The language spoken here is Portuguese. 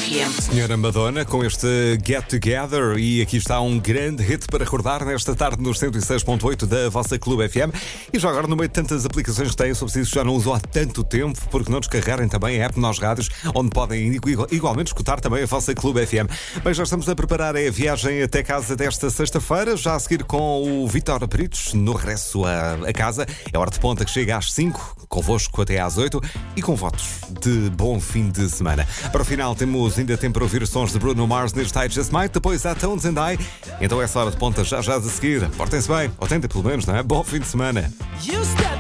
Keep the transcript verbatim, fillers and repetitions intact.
F M. Senhora Madonna, com este Get Together, e aqui está um grande hit para recordar nesta tarde nos cento e seis ponto oito da vossa Clube F M. E já agora, no meio de tantas aplicações que têm, se preciso, já não usam há tanto tempo, porque não descarregarem também a app Nós Rádios, onde podem igualmente escutar também a vossa Clube F M. Bem, já estamos a preparar a viagem até casa desta sexta-feira, já a seguir com o Vítor Peritos, no regresso a, a casa. É hora de ponta que chega às cinco, convosco até às oito, e com votos de bom fim de semana. Para o final, temos ainda tempo para ouvir os sons de Bruno Mars neste I Just Might, depois a Tones and I. Então essa hora de ponta já já a seguir. Portem-se bem, ou tentem pelo menos, não é? Bom fim de semana.